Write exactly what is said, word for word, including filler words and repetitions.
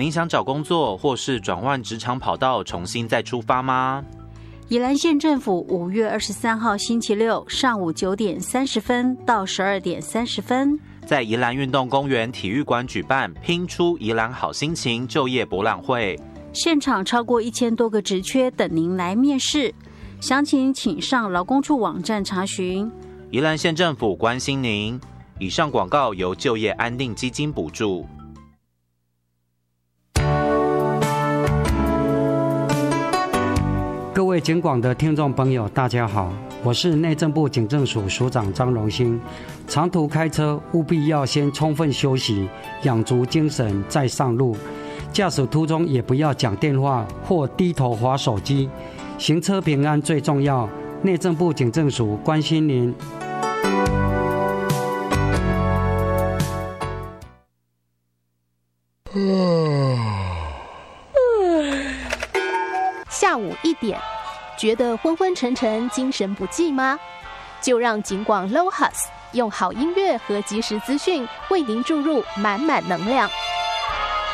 您想找工作或是转换职场跑道，重新再出发吗？ 宜兰县政府五月二十三号星期六上午九点三十分到十二点三十分， 在宜兰运动公园体育馆举办拼出宜兰好心情就业博览会， 现场超过一千多个职缺等您来面试，详情请上劳工处网站查询。 宜兰县政府关心您。以上广告由就业安定基金补助。 各位警广的听众朋友大家好，我是内政部警政署署长张荣兴。长途开车务必要先充分休息，养足精神再上路。驾驶途中也不要讲电话或低头滑手机，行车平安最重要。内政部警政署关心您。 下午一点，觉得昏昏沉沉、精神不济吗？就让警广 Lohas 用好音乐和即时资讯为您注入满满能量。